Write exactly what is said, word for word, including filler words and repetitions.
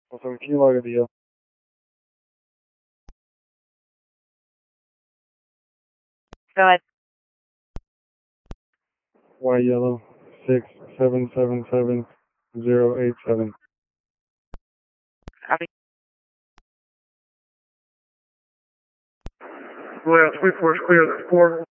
Also, can you log a deal? Go ahead. Y yellow six seven seven seven zero eight seven. Copy. Well, three four is clear. Four.